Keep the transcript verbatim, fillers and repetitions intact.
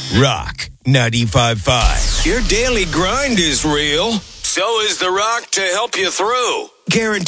Rock ninety-five point five. Your daily grind is real. So is The Rock to help you through. Guaranteed.